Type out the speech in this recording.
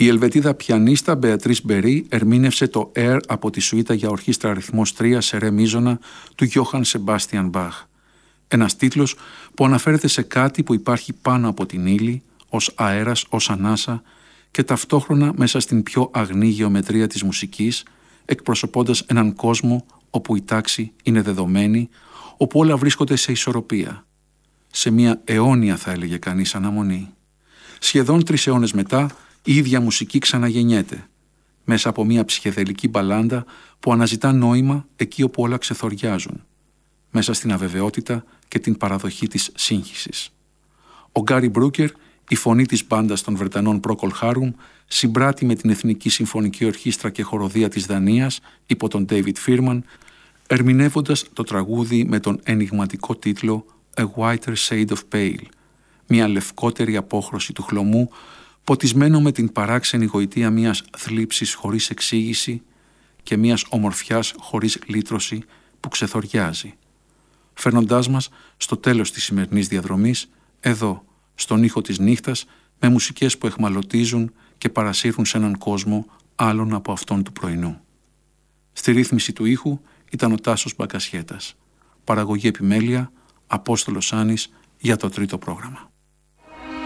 Η Ελβετίδα πιανίστα Μπεατρίς Μπερί ερμήνευσε το Air από τη σουίτα για ορχήστρα αριθμός 3 σε ρε μίζωνα του Γιώχαν Σεμπάστιαν Μπαχ. Ένας τίτλος που αναφέρεται σε κάτι που υπάρχει πάνω από την ύλη, ως αέρας, ως ανάσα και ταυτόχρονα μέσα στην πιο αγνή γεωμετρία της μουσικής, εκπροσωπώντας έναν κόσμο όπου η τάξη είναι δεδομένη, όπου όλα βρίσκονται σε ισορροπία. Σε μια αιώνια, θα έλεγε κανείς, αναμονή. Σχεδόν 3 αιώνες μετά, η ίδια μουσική ξαναγεννιέται, μέσα από μια ψυχεδελική μπαλάντα που αναζητά νόημα εκεί όπου όλα ξεθοριάζουν, μέσα στην αβεβαιότητα και την παραδοχή της σύγχυσης. Ο Γκάρι Μπρούκερ, η φωνή της μπάντας των Βρετανών Procol Harum, συμπράττει με την Εθνική Συμφωνική Ορχήστρα και Χοροδία της Δανίας υπό τον David Firman, ερμηνεύοντας το τραγούδι με τον ενιγματικό τίτλο «A Whiter Shade of Pale», μια λευκότερη απόχρωση του χλωμού, ποτισμένο με την παράξενη γοητεία μιας θλίψης χωρίς εξήγηση και μιας ομορφιάς χωρίς λύτρωση που ξεθοριάζει, φέρνοντάς μας στο τέλος της σημερινής διαδρομής, εδώ, στον ήχο της νύχτας, με μουσικές που εχμαλωτίζουν και παρασύρουν σε έναν κόσμο άλλον από αυτόν του πρωινού. Στη ρύθμιση του ήχου ήταν ο Τάσος Μπακασιέτας. Παραγωγή επιμέλεια, Απόστολος Άνης για το 3ο πρόγραμμα.